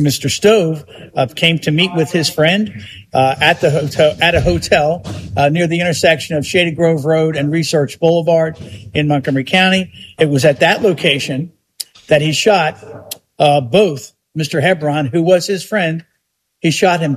Mr. Stove came to meet with his friend at a hotel near the intersection of Shady Grove Road and Research Boulevard in Montgomery County. It was at that location that he shot both Mr. Hebron, who was his friend. He shot him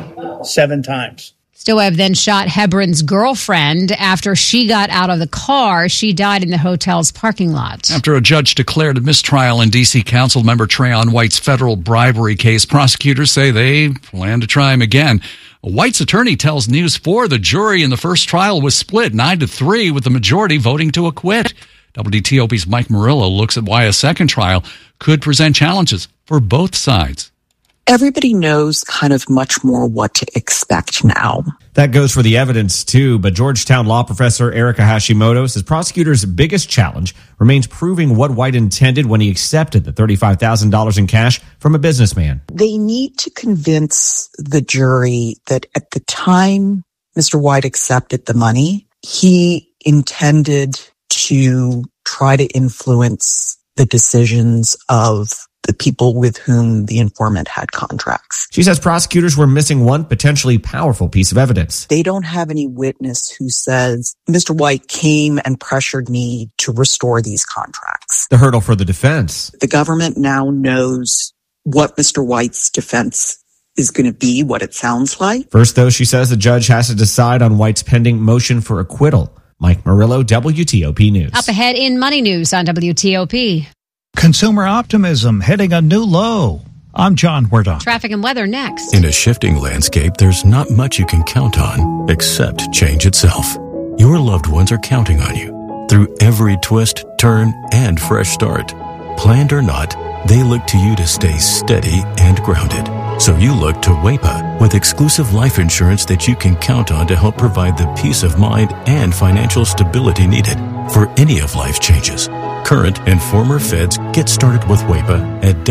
27 times. Stoev then shot Hebron's girlfriend after she got out of the car. She died in the hotel's parking lot. After a judge declared a mistrial in D.C. Council member Trayon White's federal bribery case, prosecutors say they plan to try him again. White's attorney tells News 4 the jury in the first trial was split 9-3, with the majority voting to acquit. WTOP's Mike Murillo looks at why a second trial could present challenges for both sides. Everybody knows kind of much more what to expect now. That goes for the evidence, too, but Georgetown law professor Erica Hashimoto says prosecutors' biggest challenge remains proving what White intended when he accepted the $35,000 in cash from a businessman. They need to convince the jury that at the time Mr. White accepted the money, he intended to try to influence the decisions of the people with whom the informant had contracts. She says prosecutors were missing one potentially powerful piece of evidence. They don't have any witness who says, Mr. White came and pressured me to restore these contracts. The hurdle for the defense. The government now knows what Mr. White's defense is going to be, what it sounds like. First, though, she says the judge has to decide on White's pending motion for acquittal. Mike Murillo, WTOP News. Up ahead in Money News on WTOP. Consumer optimism hitting a new low. I'm John Werdon. Traffic and weather next. In a shifting landscape, there's not much you can count on except change itself. Your loved ones are counting on you through every twist, turn, and fresh start. Planned or not, they look to you to stay steady and grounded. So you look to WAEPA with exclusive life insurance that you can count on to help provide the peace of mind and financial stability needed for any of life's changes. Current and former feds get started with WAEPA at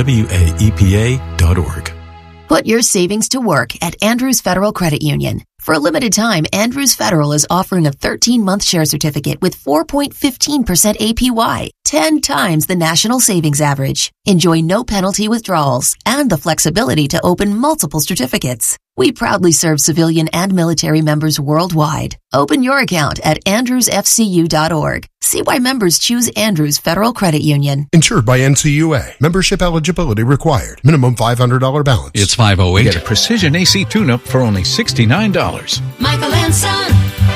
WAEPA.org. Put your savings to work at Andrews Federal Credit Union. For a limited time, Andrews Federal is offering a 13-month share certificate with 4.15% APY, 10 times the national savings average. Enjoy no penalty withdrawals and the flexibility to open multiple certificates. We proudly serve civilian and military members worldwide. Open your account at andrewsfcu.org. See why members choose Andrews Federal Credit Union. Insured by NCUA. Membership eligibility required. Minimum $500 balance. It's 5:08. Get a precision AC tune-up for only $69. Michael and Son.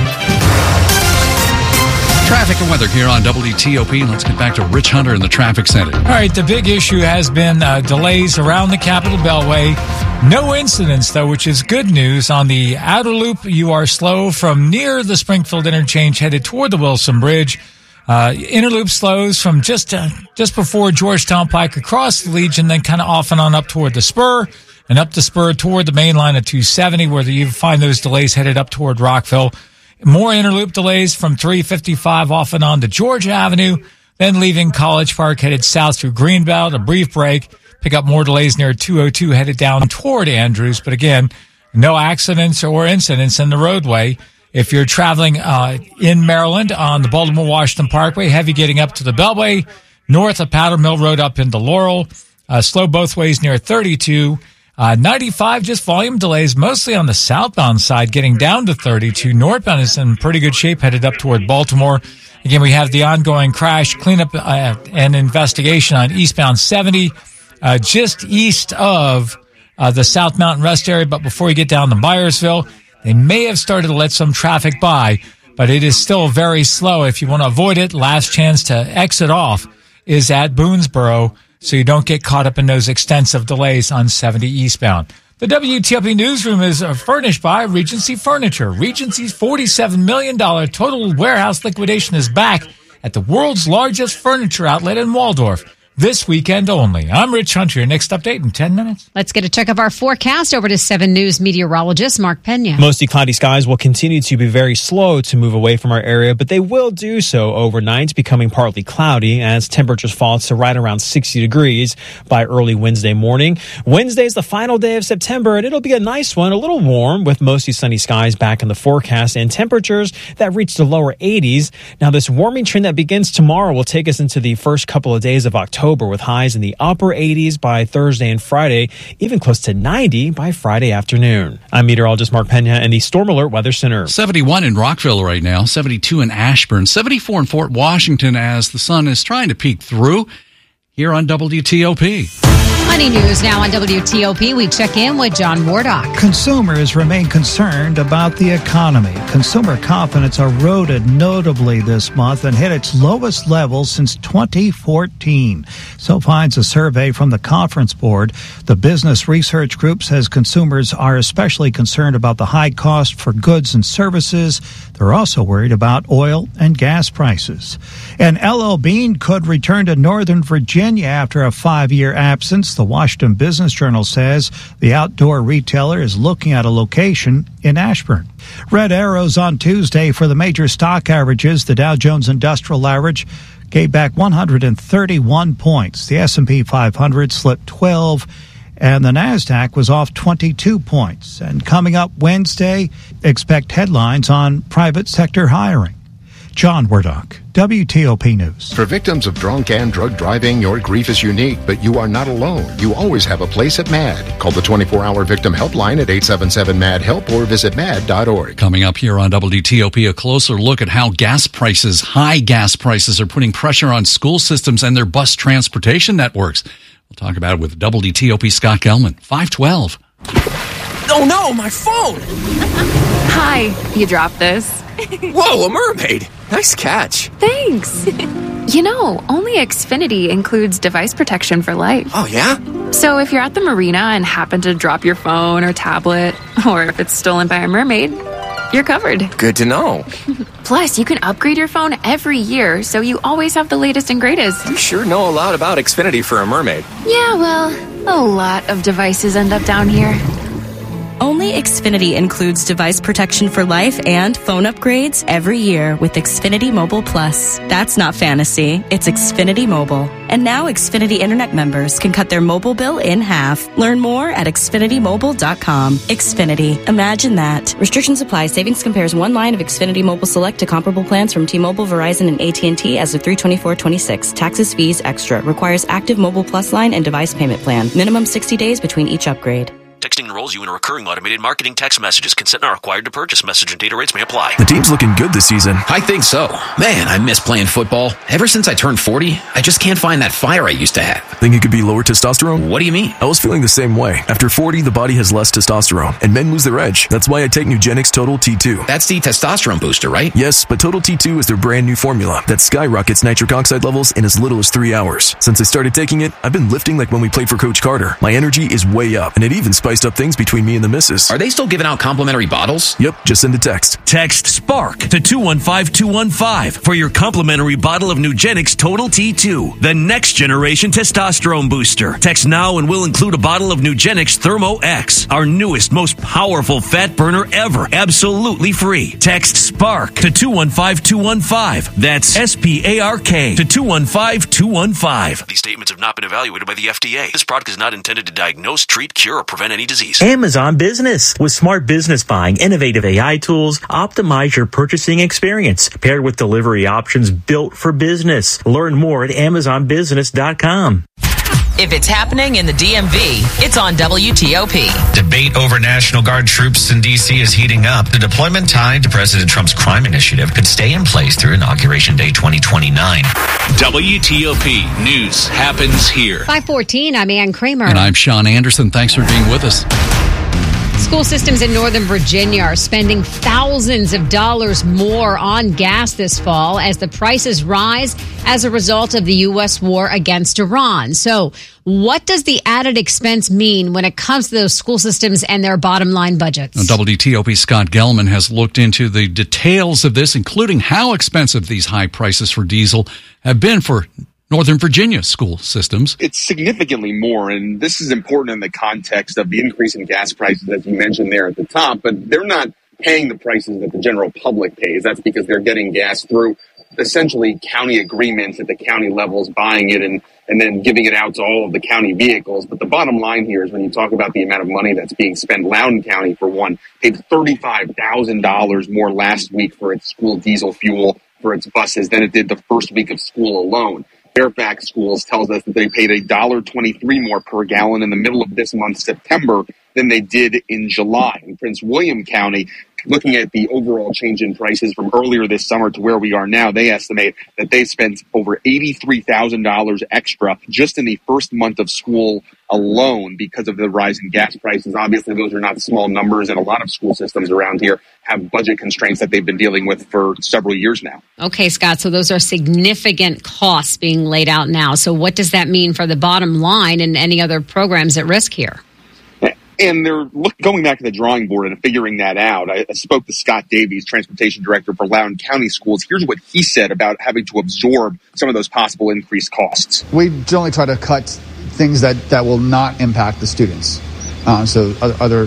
Traffic and weather here on WTOP. Let's get back to Rich Hunter in the traffic center. All right, the big issue has been delays around the Capitol Beltway. No incidents, though, which is good news. On the outer loop, you are slow from near the Springfield interchange headed toward the Wilson Bridge. Inner loop slows from just before Georgetown Pike across the Legion, then kind of off and on up toward the Spur, and up the Spur toward the main line at 270, where you find those delays headed up toward Rockville. More interloop delays from 355 off and on to Georgia Avenue, then leaving College Park headed south through Greenbelt, a brief break, pick up more delays near 202 headed down toward Andrews. But again, no accidents or incidents in the roadway. If you're traveling in Maryland on the Baltimore-Washington Parkway, heavy getting up to the Beltway, north of Powder Mill Road up into Laurel, slow both ways near 32. 95, just volume delays, mostly on the southbound side, getting down to 32. Northbound is in pretty good shape, headed up toward Baltimore. Again, we have the ongoing crash cleanup and investigation on eastbound 70, just east of the South Mountain Rest area. But before you get down to Myersville, they may have started to let some traffic by, but it is still very slow. If you want to avoid it, last chance to exit off is at Boonesboro, so you don't get caught up in those extensive delays on 70 eastbound. The WTOP Newsroom is furnished by Regency Furniture. Regency's $47 million total warehouse liquidation is back at the world's largest furniture outlet in Waldorf. This weekend only. I'm Rich Hunter. Your next update in 10 minutes. Let's get a check of our forecast over to 7 News meteorologist Mark Pena. Mostly cloudy skies will continue to be very slow to move away from our area, but they will do so overnight, becoming partly cloudy as temperatures fall to right around 60 degrees by early Wednesday morning. Wednesday is the final day of September, and it'll be a nice one, a little warm with mostly sunny skies back in the forecast and temperatures that reach the lower 80s. Now, this warming trend that begins tomorrow will take us into the first couple of days of October. October, with highs in the upper 80s by Thursday and Friday, even close to 90 by Friday afternoon. I'm meteorologist Mark Pena in the Storm Alert Weather Center. 71 in Rockville right now, 72 in Ashburn, 74 in Fort Washington as the sun is trying to peek through here on WTOP. Money news now on WTOP. We check in with John Wardock. Consumers remain concerned about the economy. Consumer confidence eroded notably this month and hit its lowest level since 2014. So finds a survey from the Conference Board. The Business Research Group says consumers are especially concerned about the high cost for goods and services. They're also worried about oil and gas prices. And L.L. Bean could return to Northern Virginia after a 5-year absence. The Washington Business Journal says the outdoor retailer is looking at a location in Ashburn. Red arrows on Tuesday for the major stock averages. The Dow Jones Industrial Average gave back 131 points. The S&P 500 slipped 12, and the NASDAQ was off 22 points. And coming up Wednesday, expect headlines on private sector hiring. John Wardock, WTOP News. For victims of drunk and drug driving, your grief is unique, but you are not alone. You always have a place at MAD. Call the 24-hour victim helpline at 877-MAD-HELP or visit mad.org. Coming up here on WTOP, a closer look at how high gas prices are putting pressure on school systems and their bus transportation networks. We'll talk about it with WTOP Scott Gelman, 512. Oh no, my phone! Hi, you dropped this. Whoa, a mermaid! Nice catch. Thanks. You know, only Xfinity includes device protection for life. Oh, yeah? So if you're at the marina and happen to drop your phone or tablet, or if it's stolen by a mermaid, you're covered. Good to know. Plus, you can upgrade your phone every year, so you always have the latest and greatest. You sure know a lot about Xfinity for a mermaid. Yeah, well, a lot of devices end up down here. Only Xfinity includes device protection for life and phone upgrades every year with Xfinity Mobile Plus. That's not fantasy, it's Xfinity Mobile. And now Xfinity Internet members can cut their mobile bill in half. Learn more at XfinityMobile.com. Xfinity. Imagine that. Restrictions apply. Savings compares one line of Xfinity Mobile Select to comparable plans from T-Mobile, Verizon, and AT&T as of 3/24/26. Taxes, fees, extra. Requires active Mobile Plus line and device payment plan. Minimum 60 days between each upgrade. Texting enrolls you in a recurring automated marketing text messages. Consent not required to purchase. Message and data rates may apply. The team's looking good this season. I think so. Man, I miss playing football. Ever since I turned 40, I just can't find that fire I used to have. Think it could be lower testosterone? What do you mean? I was feeling the same way. After 40, the body has less testosterone, and men lose their edge. That's why I take Nugenix Total T2. That's the testosterone booster, right? Yes, but Total T2 is their brand new formula that skyrockets nitric oxide levels in as little as 3 hours. Since I started taking it, I've been lifting like when we played for Coach Carter. My energy is way up, and it even spiced up things between me and the missus. Are they still giving out complimentary bottles? Yep, just send a text. Text SPARK to 215-215 for your complimentary bottle of Nugenix Total T2, the next generation testosterone booster. Text now and we'll include a bottle of Nugenix Thermo X, our newest, most powerful fat burner ever, absolutely free. Text SPARK to 215-215. That's SPARK to 215-215. These statements have not been evaluated by the FDA. This product is not intended to diagnose, treat, cure, or prevent any disease. Amazon Business. With smart business buying, innovative AI tools, optimize your purchasing experience, paired with delivery options built for business. Learn more at AmazonBusiness.com. If it's happening in the DMV, it's on WTOP. Debate over National Guard troops in D.C. is heating up. The deployment tied to President Trump's crime initiative could stay in place through Inauguration Day 2029. WTOP News happens here. 5:14, I'm Ann Kramer. And I'm Sean Anderson. Thanks for being with us. School systems in Northern Virginia are spending thousands of dollars more on gas this fall as the prices rise as a result of the U.S. war against Iran. So what does the added expense mean when it comes to those school systems and their bottom line budgets? Now, WTOP Scott Gelman has looked into the details of this, including how expensive these high prices for diesel have been for Northern Virginia school systems. It's significantly more, and this is important in the context of the increase in gas prices, as you mentioned there at the top, but they're not paying the prices that the general public pays. That's because they're getting gas through essentially county agreements at the county levels, buying it and then giving it out to all of the county vehicles. But the bottom line here is when you talk about the amount of money that's being spent, Loudoun County, for one, paid $35,000 more last week for its school diesel fuel for its buses than it did the first week of school alone. Fairfax Schools tells us that they paid $1.23 more per gallon in the middle of this month, September, than they did in July. In Prince William County, looking at the overall change in prices from earlier this summer to where we are now, they estimate that they spent over $83,000 extra just in the first month of school alone because of the rise in gas prices. Obviously, those are not small numbers, and a lot of school systems around here have budget constraints that they've been dealing with for several years now. Okay, Scott, so those are significant costs being laid out now. So what does that mean for the bottom line and any other programs at risk here? And they're going back to the drawing board and figuring that out. I spoke to Scott Davies, transportation director for Loudoun County Schools. Here's what he said about having to absorb some of those possible increased costs. We generally try to cut things that will not impact the students. So other,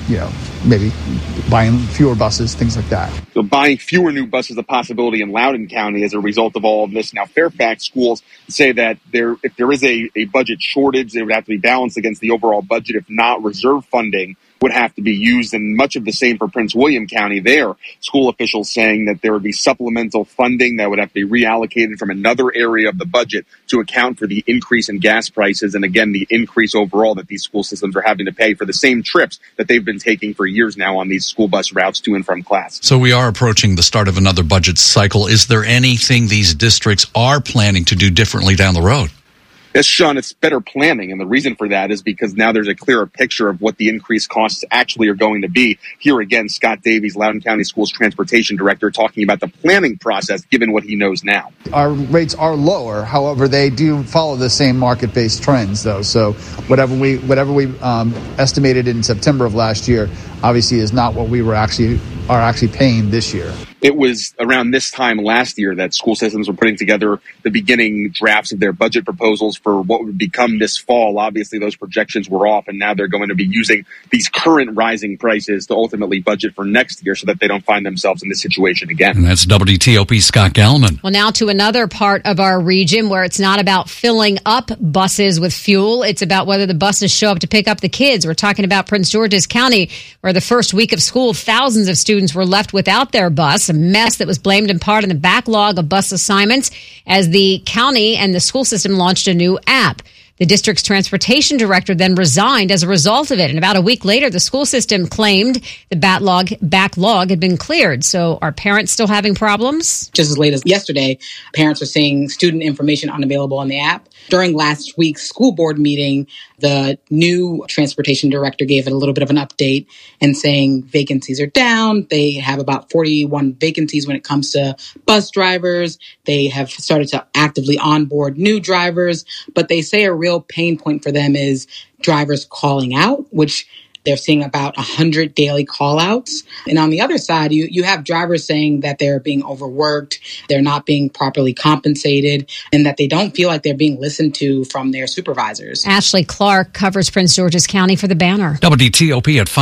maybe buying fewer buses, things like that. So buying fewer new buses is a possibility in Loudoun County as a result of all of this. Now, Fairfax Schools say that if there is a budget shortage, it would have to be balanced against the overall budget. If not, reserve funding would have to be used, and much of the same for Prince William County there. School officials saying that there would be supplemental funding that would have to be reallocated from another area of the budget to account for the increase in gas prices and, again, the increase overall that these school systems are having to pay for the same trips that they've been taking for years now on these school bus routes to and from class. So we are approaching the start of another budget cycle. Is there anything these districts are planning to do differently down the road? Yes, Sean, it's better planning, and the reason for that is because now there's a clearer picture of what the increased costs actually are going to be. Here again, Scott Davies, Loudoun County Schools Transportation Director, talking about the planning process given what he knows now. Our rates are lower, however, they do follow the same market-based trends, though. So whatever we estimated in September of last year, obviously is not what we are actually paying this year. It was around this time last year that school systems were putting together the beginning drafts of their budget proposals for what would become this fall. Obviously, those projections were off, and now they're going to be using these current rising prices to ultimately budget for next year so that they don't find themselves in this situation again. And that's WTOP's Scott Gallman. Well, now to another part of our region where it's not about filling up buses with fuel. It's about whether the buses show up to pick up the kids. We're talking about Prince George's County, where the first week of school, thousands of students were left without their bus. A mess that was blamed in part on the backlog of bus assignments as the county and the school system launched a new app. The district's transportation director then resigned as a result of it. And about a week later, the school system claimed the backlog had been cleared. So are parents still having problems? Just as late as yesterday, parents are seeing student information unavailable on the app. During last week's school board meeting, the new transportation director gave it a little bit of an update and saying vacancies are down. They have about 41 vacancies when it comes to bus drivers. They have started to actively onboard new drivers, but they say a real pain point for them is drivers calling out, which they're seeing about 100 daily call-outs. And on the other side, you have drivers saying that they're being overworked, they're not being properly compensated, and that they don't feel like they're being listened to from their supervisors. Ashley Clark covers Prince George's County for The Banner. WTOP at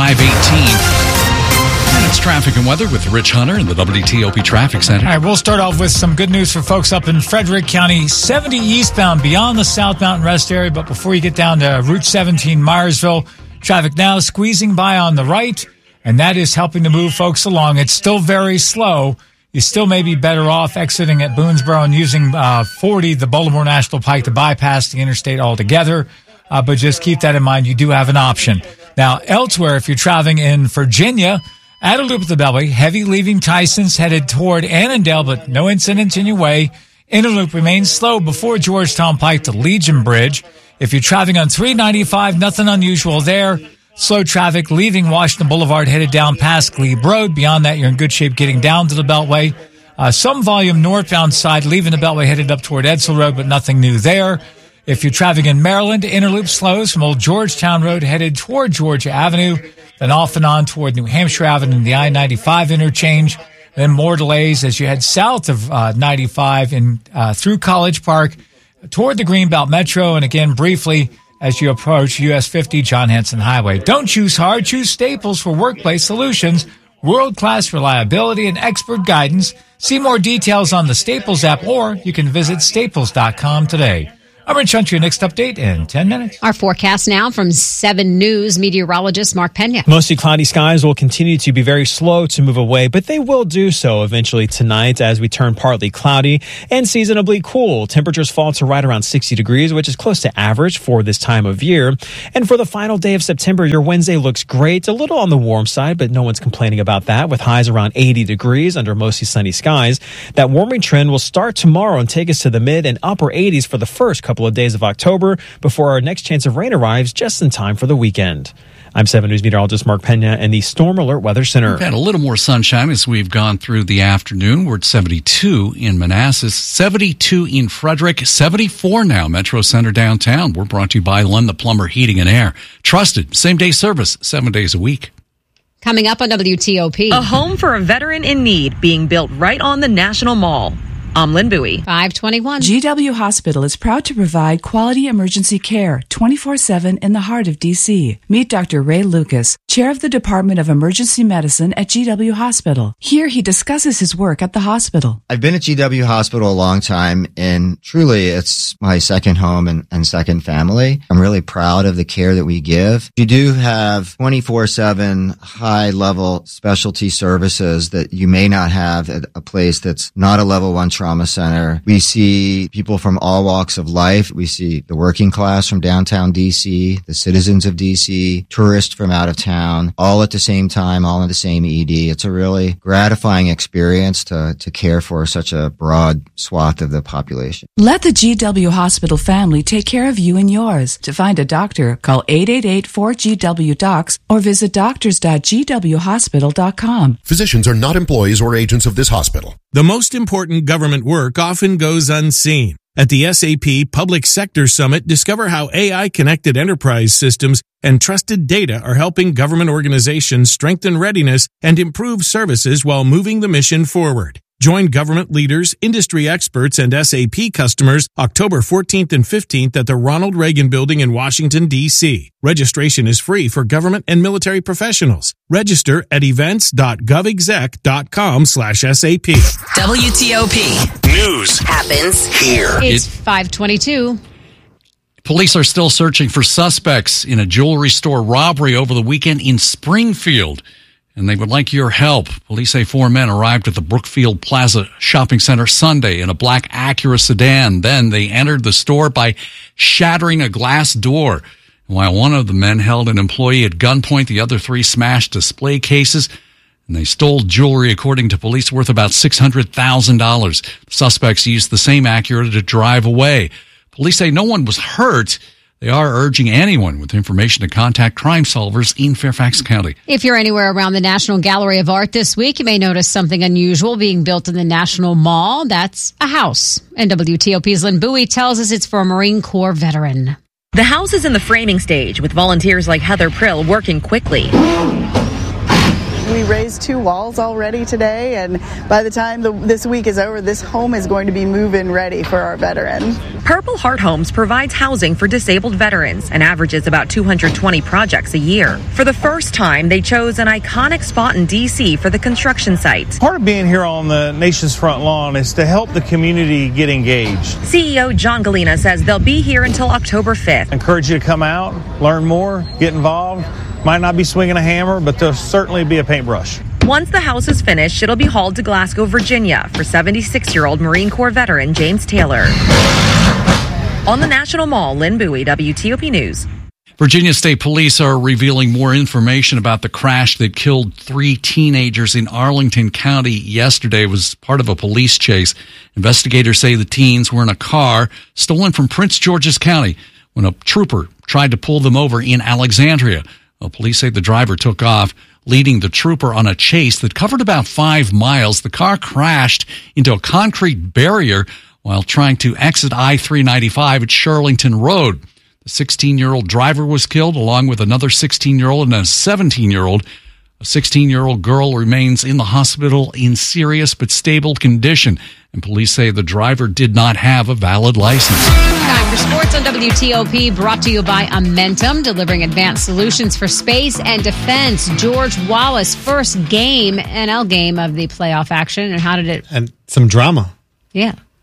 5:18. And it's traffic and weather with Rich Hunter in the WTOP Traffic Center. All right, we'll start off with some good news for folks up in Frederick County. 70 eastbound beyond the South Mountain Rest area, but before you get down to Route 17, Myersville, traffic now squeezing by on the right, and that is helping to move folks along. It's still very slow. You still may be better off exiting at Boonesboro and using 40, the Boulevard National Pike, to bypass the interstate altogether. But just keep that in mind. You do have an option. Now, elsewhere, if you're traveling in Virginia, at a loop at the Beltway, heavy leaving Tyson's headed toward Annandale, but no incidents in your way. Inner loop remains slow before Georgetown Pike to Legion Bridge. If you're traveling on 395, nothing unusual there. Slow traffic leaving Washington Boulevard headed down past Glebe Road. Beyond that, you're in good shape getting down to the Beltway. Some volume northbound side leaving the Beltway headed up toward Edsel Road, but nothing new there. If you're traveling in Maryland, inner loop slows from Old Georgetown Road headed toward Georgia Avenue, then off and on toward New Hampshire Avenue and the I-95 interchange. Then more delays as you head south of 95 and through College Park toward the Greenbelt Metro, and again, briefly, as you approach US 50 John Hanson Highway. Don't choose hard, choose Staples for workplace solutions, world-class reliability, and expert guidance. See more details on the Staples app, or you can visit staples.com today. I'm Rich Hunt, your next update in 10 minutes. Our forecast now from 7 News meteorologist Mark Pena. Mostly cloudy skies will continue to be very slow to move away, but they will do so eventually tonight as we turn partly cloudy and seasonably cool. Temperatures fall to right around 60 degrees, which is close to average for this time of year. And for the final day of September, your Wednesday looks great. A little on the warm side, but no one's complaining about that, with highs around 80 degrees under mostly sunny skies. That warming trend will start tomorrow and take us to the mid and upper 80s for the first couple of days of October before our next chance of rain arrives just in time for the weekend. I'm 7 News meteorologist Mark Pena in the Storm Alert Weather Center. We've had a little more sunshine as we've gone through the afternoon. We're at 72 in Manassas, 72 in Frederick, 74 now, Metro Center downtown. We're brought to you by Len the Plumber Heating and Air. Trusted, same-day service, 7 days a week. Coming up on WTOP. A home for a veteran in need being built right on the National Mall. I'm Lynn Bowie. 521. GW Hospital is proud to provide quality emergency care 24/7 in the heart of D.C. Meet Dr. Ray Lucas, chair of the Department of Emergency Medicine at GW Hospital. Here he discusses his work at the hospital. I've been at GW Hospital a long time, and truly it's my second home and second family. I'm really proud of the care that we give. You do have 24/7 high-level specialty services that you may not have at a place that's not a level 1 trauma center. We see people from all walks of life. We see the working class from downtown DC, the citizens of DC, tourists from out of town, all at the same time, all in the same ED. It's a really gratifying experience to care for such a broad swath of the population. Let the GW Hospital family take care of you and yours. To find a doctor, call 888-4GW-DOCS or visit doctors.gwhospital.com. Physicians are not employees or agents of this hospital. The most important government work often goes unseen. At the SAP Public Sector Summit, discover how AI-connected enterprise systems and trusted data are helping government organizations strengthen readiness and improve services while moving the mission forward. Join government leaders, industry experts, and SAP customers October 14th and 15th at the Ronald Reagan Building in Washington, D.C. Registration is free for government and military professionals. Register at events.govexec.com/SAP. WTOP. News happens here. It's 522. Police are still searching for suspects in a jewelry store robbery over the weekend in Springfield, and they would like your help. Police say 4 men arrived at the Brookfield Plaza Shopping Center Sunday in a black Acura sedan. Then they entered the store by shattering a glass door. While one of the men held an employee at gunpoint, the other 3 smashed display cases, and they stole jewelry, according to police, worth about $600,000. The suspects used the same Acura to drive away. Police say no one was hurt. They are urging anyone with information to contact Crime Solvers in Fairfax County. If you're anywhere around the National Gallery of Art this week, you may notice something unusual being built in the National Mall. That's a house. And WTOP's Lynn Bowie tells us it's for a Marine Corps veteran. The house is in the framing stage, with volunteers like Heather Prill working quickly. We raised 2 walls already today, and by the time this week is over, this home is going to be move-in ready for our veteran. Purple Heart Homes provides housing for disabled veterans and averages about 220 projects a year. For the first time, they chose an iconic spot in D.C. for the construction site. Part of being here on the nation's front lawn is to help the community get engaged. CEO John Galena says they'll be here until October 5th. I encourage you to come out, learn more, get involved. Might not be swinging a hammer, but there'll certainly be a paintbrush. Once the house is finished, it'll be hauled to Glasgow, Virginia for 76-year-old Marine Corps veteran James Taylor. On the National Mall, Lynn Bowie, WTOP News. Virginia State Police are revealing more information about the crash that killed 3 teenagers in Arlington County yesterday. It was part of a police chase. Investigators say the teens were in a car stolen from Prince George's County when a trooper tried to pull them over in Alexandria. Well, police say the driver took off, leading the trooper on a chase that covered about 5 miles. The car crashed into a concrete barrier while trying to exit I-395 at Shirlington Road. The 16-year-old driver was killed, along with another 16-year-old and a 17-year-old. A 16-year-old girl remains in the hospital in serious but stable condition, and police say the driver did not have a valid license. Time for sports on WTOP, brought to you by Amentum, delivering advanced solutions for space and defense. George Wallace, first game, NL game of the playoff action, and how did it? And some drama. Yeah.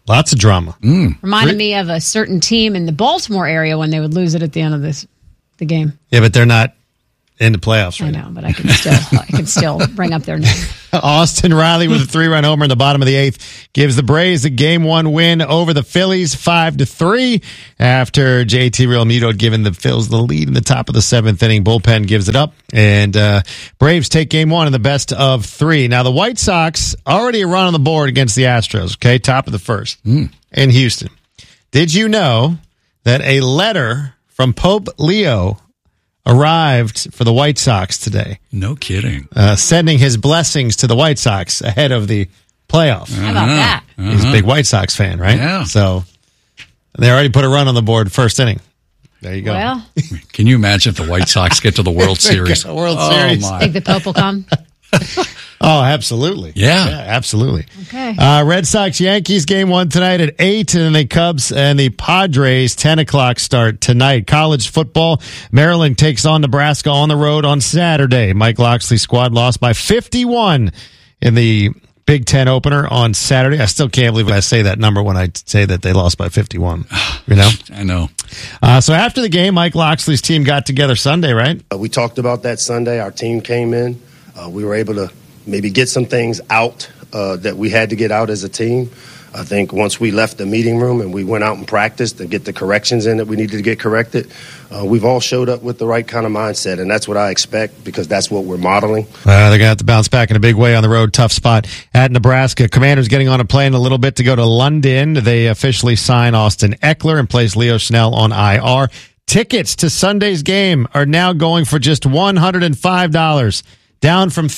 Lots of drama. Reminded me of a certain team in the Baltimore area when they would lose it at the end of the game. Yeah, but they're not in the playoffs right I know, but I can still bring up their name. Austin Riley with a 3-run homer in the bottom of the 8th gives the Braves a Game 1 win over the Phillies 5-3 after JT Realmuto had given the Phils the lead in the top of the 7th inning. Bullpen gives it up, and Braves take Game 1 in the best of 3. Now, the White Sox already a run on the board against the Astros, okay, top of the 1st in Houston. Did you know that a letter from Pope Leo arrived for the White Sox today? No kidding. Sending his blessings to the White Sox ahead of the playoffs. How about that? He's a big White Sox fan, right? Yeah. So they already put a run on the board first inning. There you go. Well, can you imagine if the White Sox get to the World Series? World Series. My. think the Pope will come? Oh, absolutely. Yeah, absolutely. Okay. Red Sox Yankees Game 1 tonight at 8, and then the Cubs and the Padres 10 o'clock start tonight. College football, Maryland takes on Nebraska on the road on Saturday. Mike Loxley's squad lost by 51 in the Big Ten opener on Saturday. I still can't believe I say that number when I say that they lost by 51. You know? I know. So after the game, Mike Loxley's team got together Sunday, right? We talked about that Sunday. Our team came in. We were able to maybe get some things out that we had to get out as a team. I think once we left the meeting room and we went out and practiced to get the corrections in that we needed to get corrected, we've all showed up with the right kind of mindset, and that's what I expect because that's what we're modeling. They're going to have to bounce back in a big way on the road. Tough spot at Nebraska. Commanders getting on a plane a little bit to go to London. They officially sign Austin Eckler and place Leo Schnell on IR. Tickets to Sunday's game are now going for just $105. Down from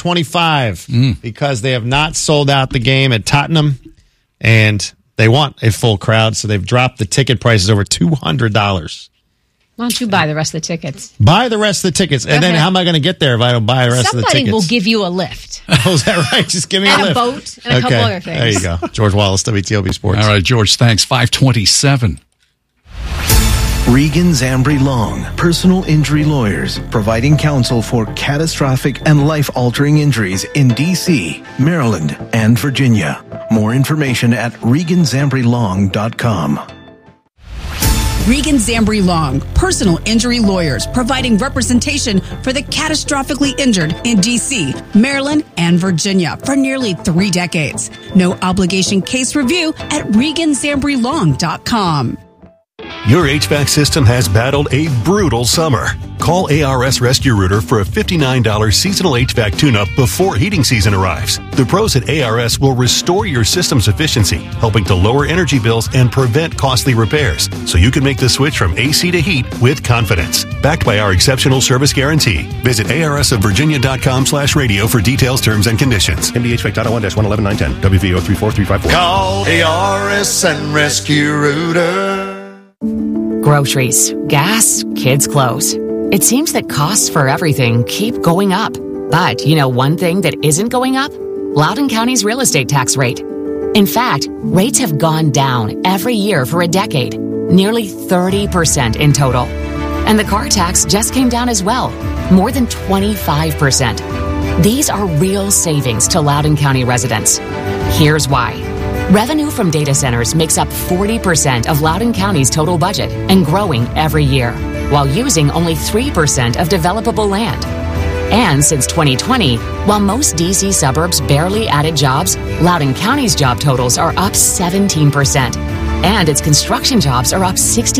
$325 because they have not sold out the game at Tottenham, and they want a full crowd, so they've dropped the ticket prices over $200. Why don't you buy the rest of the tickets? Buy the rest of the tickets, and then how am I going to get there if I don't buy the rest of the tickets? Somebody will give you a lift. Oh, is that right? Just give me a lift. And a boat and a couple other things. There you go. George Wallace, WTOP Sports. All right, George, thanks. 527. Regan Zambri Long, personal injury lawyers, providing counsel for catastrophic and life-altering injuries in D.C., Maryland, and Virginia. More information at reganzambrilong.com. Regan Zambri Long, personal injury lawyers, providing representation for the catastrophically injured in D.C., Maryland, and Virginia for nearly 3 decades. No obligation case review at reganzambrilong.com. Your HVAC system has battled a brutal summer. Call ARS Rescue Rooter for a $59 seasonal HVAC tune-up before heating season arrives. The pros at ARS will restore your system's efficiency, helping to lower energy bills and prevent costly repairs, so you can make the switch from AC to heat with confidence. Backed by our exceptional service guarantee. Visit arsofvirginia.com/radio for details, terms, and conditions. MDHVAC.01-119110. WVO 34354. Call ARS and Rescue Rooter. Groceries, gas, kids' clothes. It seems that costs for everything keep going up. But you know one thing that isn't going up? Loudoun County's real estate tax rate. In fact, rates have gone down every year for a decade, nearly 30% in total. And the car tax just came down as well, more than 25%. These are real savings to Loudoun County residents. Here's why. Revenue from data centers makes up 40% of Loudoun County's total budget and growing every year, while using only 3% of developable land. And since 2020, while most D.C. suburbs barely added jobs, Loudoun County's job totals are up 17%, and its construction jobs are up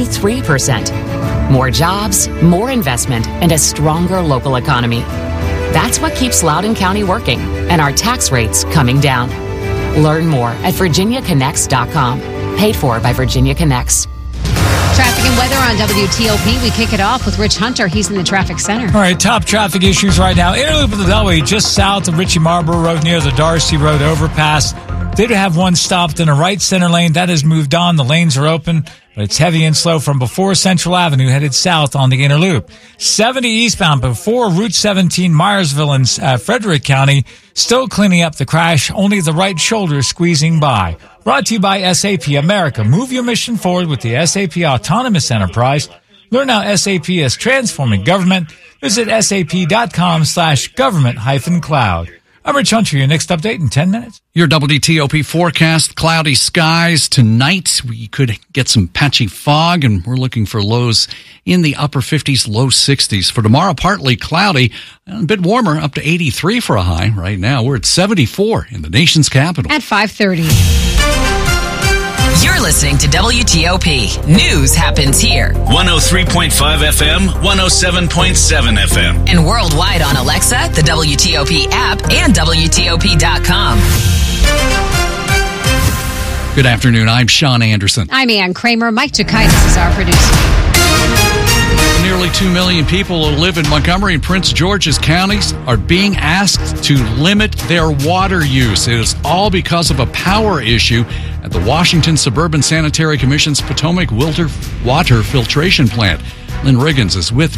63%. More jobs, more investment, and a stronger local economy. That's what keeps Loudoun County working, and our tax rates coming down. Learn more at virginiaconnects.com. Paid for by Virginia Connects. Traffic and weather on WTOP. We kick it off with Rich Hunter. He's in the traffic center. All right, top traffic issues right now. Interloop of the Beltway, just south of Ritchie Marlboro Road near the Darcy Road overpass. Did have one stopped in a right center lane. That has moved on. The lanes are open, but it's heavy and slow from before Central Avenue headed south on the inner loop. 70 eastbound before Route 17, Myersville in Frederick County. Still cleaning up the crash. Only the right shoulder squeezing by. Brought to you by SAP America. Move your mission forward with the SAP Autonomous Enterprise. Learn how SAP is transforming government. Visit sap.com/government-cloud. I'm Rich Hunter. Your next update in 10 minutes. Your WTOP forecast, cloudy skies tonight. We could get some patchy fog, and we're looking for lows in the upper 50s, low 60s. For tomorrow, partly cloudy, a bit warmer, up to 83 for a high. Right now, we're at 74 in the nation's capital. At 5:30. You're listening to WTOP. News happens here. 103.5 FM, 107.7 FM. And worldwide on Alexa, the WTOP app, and WTOP.com. Good afternoon. I'm Sean Anderson. I'm Ann Kramer. Mike Chikaitis is our producer. Nearly 2 million people who live in Montgomery and Prince George's counties are being asked to limit their water use. It is all because of a power issue at the Washington Suburban Sanitary Commission's Potomac Water Filtration Plant. Lynn Riggins is with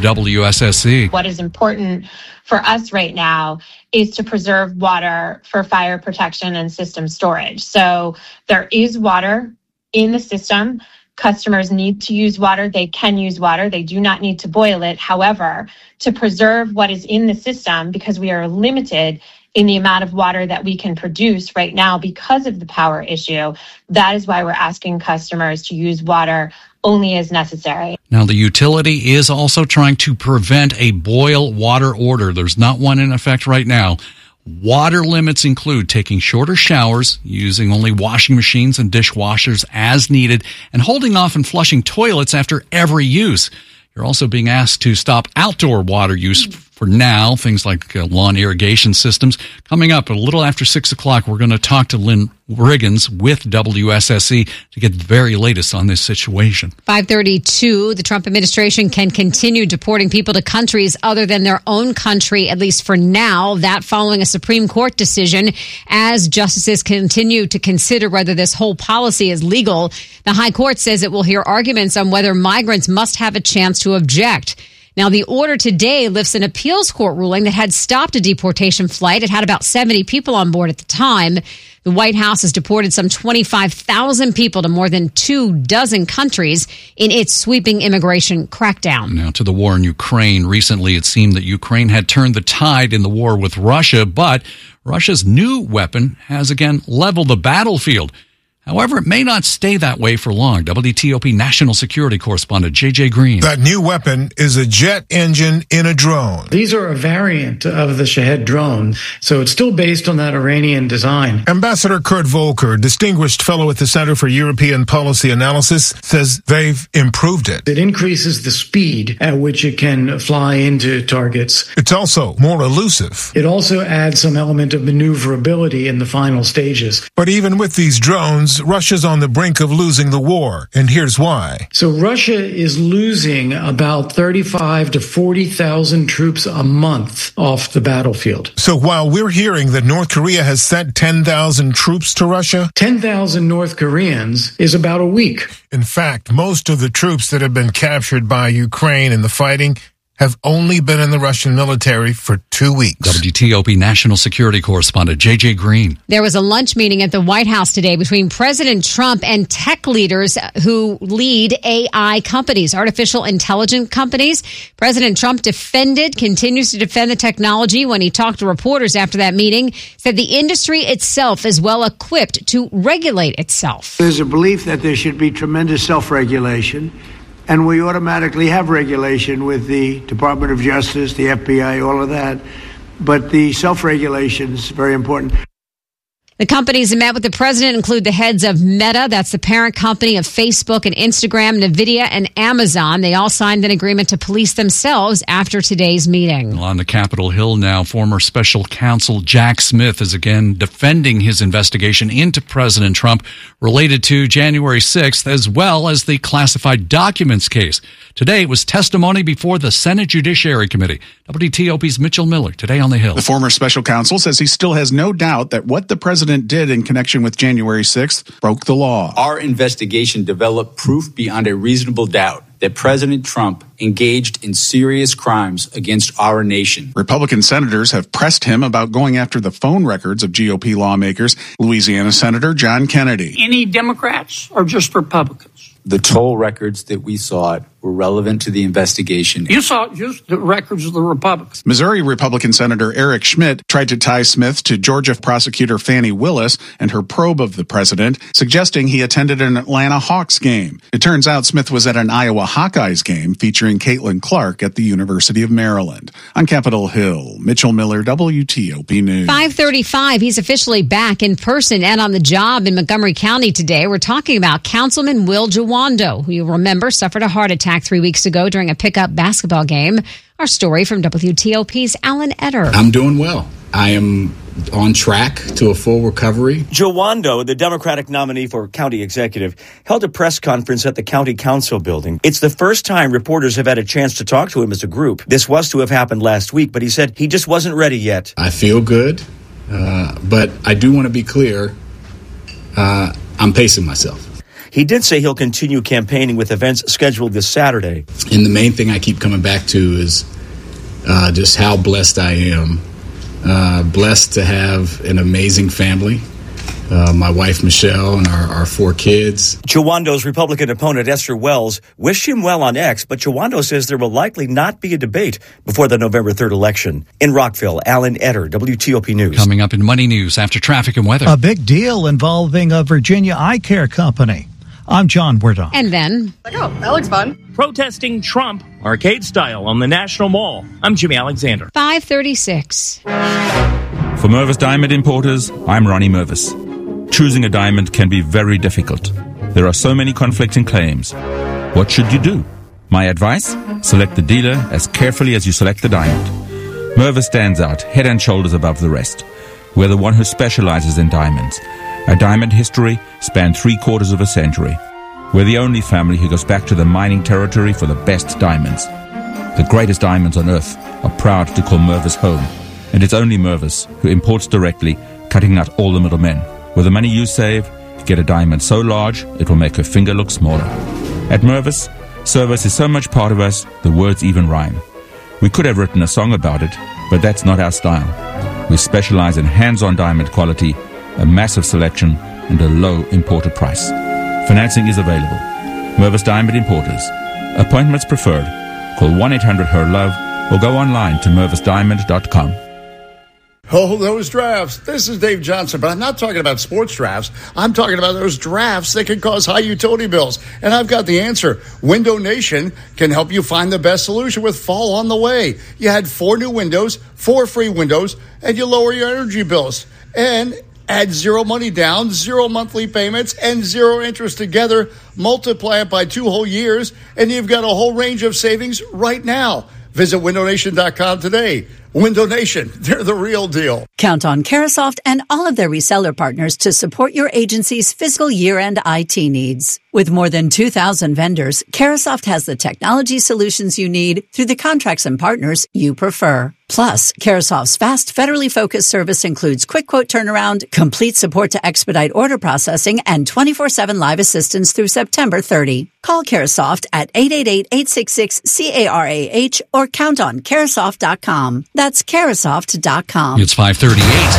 WSSC. What is important for us right now is to preserve water for fire protection and system storage. So there is water in the system. Customers need to use water. They can use water. They do not need to boil it. However, to preserve what is in the system, because we are limited in the amount of water that we can produce right now because of the power issue, that is why we're asking customers to use water only as necessary. Now, the utility is also trying to prevent a boil water order. There's not one in effect right now. Water limits include taking shorter showers, using only washing machines and dishwashers as needed, and holding off and flushing toilets after every use. You're also being asked to stop outdoor water use for now, things like lawn irrigation systems. Coming up a little after 6 o'clock, we're going to talk to Lynn Riggins with WSSC to get the very latest on this situation. 5:32, the Trump administration can continue deporting people to countries other than their own country, at least for now. That following a Supreme Court decision as justices continue to consider whether this whole policy is legal. The High Court says it will hear arguments on whether migrants must have a chance to object. Now, the order today lifts an appeals court ruling that had stopped a deportation flight. It had about 70 people on board at the time. The White House has deported some 25,000 people to more than 24 countries in its sweeping immigration crackdown. Now, to the war in Ukraine. Recently, it seemed that Ukraine had turned the tide in the war with Russia, but Russia's new weapon has again leveled the battlefield. However, it may not stay that way for long. WTOP national security correspondent J.J. Green. That new weapon is a jet engine in a drone. These are a variant of the Shahed drone, so it's still based on that Iranian design. Ambassador Kurt Volker, distinguished fellow at the Center for European Policy Analysis, says they've improved it. It increases the speed at which it can fly into targets. It's also more elusive. It also adds some element of maneuverability in the final stages. But even with these drones, Russia's on the brink of losing the war, and here's why. So Russia is losing about 35 to 40,000 troops a month off the battlefield. So while we're hearing that North Korea has sent 10,000 troops to Russia, 10,000 North Koreans is about a week. In fact, most of the troops that have been captured by Ukraine in the fighting have only been in the Russian military for 2 weeks. WTOP national security correspondent J.J. Green. There was a lunch meeting at the White House today between President Trump and tech leaders who lead AI companies, artificial intelligence companies. President Trump continues to defend the technology when he talked to reporters after that meeting, said the industry itself is well equipped to regulate itself. There's a belief that there should be tremendous self-regulation. And we automatically have regulation with the Department of Justice, the FBI, all of that. But the self-regulation is very important. The companies that met with the president include the heads of Meta, that's the parent company of Facebook and Instagram, NVIDIA, and Amazon. They all signed an agreement to police themselves after today's meeting. On the Capitol Hill now, former special counsel Jack Smith is again defending his investigation into President Trump related to January 6th, as well as the classified documents case. Today was testimony before the Senate Judiciary Committee. WTOP's Mitchell Miller, today on the Hill. The former special counsel says he still has no doubt that what the president did in connection with January 6th broke the law. Our investigation developed proof beyond a reasonable doubt that President Trump engaged in serious crimes against our nation. Republican senators have pressed him about going after the phone records of GOP lawmakers. Louisiana Senator John Kennedy. Any Democrats or just Republicans? The toll records that we sought were relevant to the investigation. You saw just the records of the Republicans. Missouri Republican Senator Eric Schmidt tried to tie Smith to Georgia prosecutor Fani Willis and her probe of the president, suggesting he attended an Atlanta Hawks game. It turns out Smith was at an Iowa Hawkeyes game featuring Caitlin Clark at the University of Maryland. On Capitol Hill, Mitchell Miller, WTOP News. 5:35. He's officially back in person and on the job in Montgomery County today. We're talking about Councilman Will Jawando, who you'll remember suffered a heart attack 3 weeks ago during a pickup basketball game. Our story from WTOP's Alan Etter. I'm doing well. I am on track to a full recovery. Jawando, the Democratic nominee for county executive, held a press conference at the county council building. It's the first time reporters have had a chance to talk to him as a group. This was to have happened last week, but he said he just wasn't ready yet. I feel good, but I do want to be clear. I'm pacing myself. He did say he'll continue campaigning with events scheduled this Saturday. And the main thing I keep coming back to is just how blessed I am. Blessed to have an amazing family. My wife, Michelle, and our 4 kids. Jawando's Republican opponent, Esther Wells, wished him well on X, but Jawando says there will likely not be a debate before the November 3rd election. In Rockville, Alan Etter, WTOP News. Coming up in Money News after traffic and weather. A big deal involving a Virginia eye care company. I'm John Werdon. And then... Oh, that looks fun. Protesting Trump, arcade style, on the National Mall. I'm Jimmy Alexander. 5:36. For Mervis Diamond Importers, I'm Ronnie Mervis. Choosing a diamond can be very difficult. There are so many conflicting claims. What should you do? My advice? Select the dealer as carefully as you select the diamond. Mervis stands out head and shoulders above the rest. We're the one who specializes in diamonds. Our diamond history spanned 3/4 of a century. We're the only family who goes back to the mining territory for the best diamonds. The greatest diamonds on earth are proud to call Mervis home. And it's only Mervis who imports directly, cutting out all the middlemen. With the money you save, get a diamond so large it will make her finger look smaller. At Mervis, service is so much part of us, the words even rhyme. We could have written a song about it, but that's not our style. We specialize in hands-on diamond quality, a massive selection, and a low imported price. Financing is available. Mervis Diamond Importers. Appointments preferred. Call 1-800-HER-LOVE or go online to mervisdiamond.com. Oh, those drafts. This is Dave Johnson, but I'm not talking about sports drafts. I'm talking about those drafts that can cause high utility bills. And I've got the answer. Window Nation can help you find the best solution with fall on the way. You had 4 new windows, 4 free windows, and you lower your energy bills. And add 0 money down, 0 monthly payments, and 0 interest together. Multiply it by 2 whole years, and you've got a whole range of savings right now. Visit windownation.com today. Window Nation, they're the real deal. Count on Carasoft and all of their reseller partners to support your agency's fiscal year-end IT needs. With more than 2,000 vendors, Carasoft has the technology solutions you need through the contracts and partners you prefer. Plus, Carasoft's fast, federally focused service includes quick quote turnaround, complete support to expedite order processing, and 24/7 live assistance through September 30. Call Carasoft at 888-866-CARAH or count on Carasoft.com. That's Carasoft.com. It's 5:38.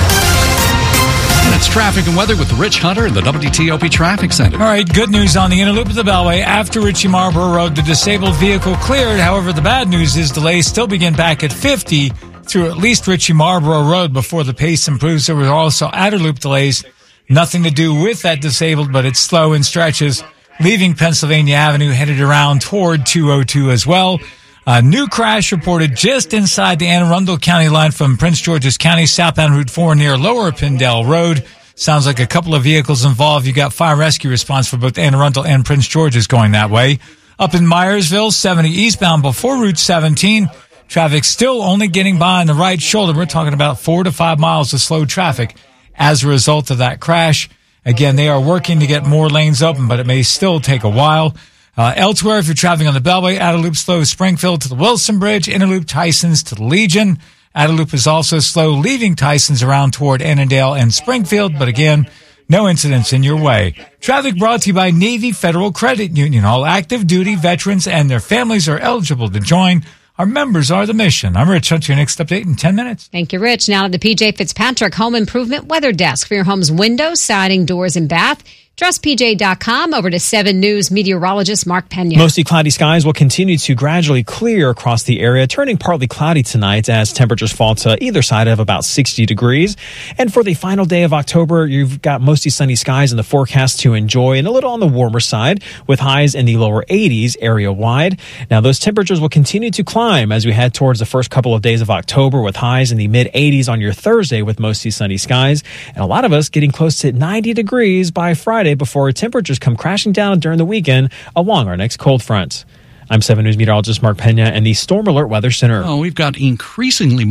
And it's traffic and weather with Rich Hunter in the WTOP Traffic Center. All right, good news on the inner loop of the Beltway. After Ritchie Marlboro Road, the disabled vehicle cleared. However, the bad news is delays still begin back at 50 through at least Ritchie Marlboro Road before the pace improves. There were also outer loop delays. Nothing to do with that disabled, but it's slow in stretches. Leaving Pennsylvania Avenue, headed around toward 202 as well. A new crash reported just inside the Anne Arundel County line from Prince George's County, southbound Route 4 near Lower Pindell Road. Sounds like a couple of vehicles involved. You got fire rescue response for both Anne Arundel and Prince George's going that way. Up in Myersville, 70 eastbound before Route 17. Traffic still only getting by on the right shoulder. We're talking about 4 to 5 miles of slow traffic as a result of that crash. Again, they are working to get more lanes open, but it may still take a while. Elsewhere, if you're traveling on the Beltway, outer loop slow Springfield to the Wilson Bridge, inner loop Tysons to the Legion. Outer loop is also slow leaving Tysons around toward Annandale and Springfield, but again, No incidents in your way. Traffic brought to you by Navy Federal Credit Union. All active duty veterans and their families are eligible to join. Our members are the mission. I'm Rich Hunt. Your next update in 10 minutes. Thank you, Rich. Now to the PJ Fitzpatrick Home Improvement Weather Desk for your home's windows, siding, doors, and bath. TrustPJ.com. Over to 7 News meteorologist Mark Pena. Mostly cloudy skies will continue to gradually clear across the area, turning partly cloudy tonight as temperatures fall to either side of about 60 degrees. And for the final day of October, you've got mostly sunny skies in the forecast to enjoy, and a little on the warmer side with highs in the lower 80s area-wide. Now, those temperatures will continue to climb as we head towards the first couple of days of October with highs in the mid-80s on your Thursday with mostly sunny skies. And a lot of us getting close to 90 degrees by Friday before temperatures come crashing down during the weekend along our next cold front. I'm 7 News meteorologist Mark Pena and the Storm Alert Weather Center. Oh, we've got increasingly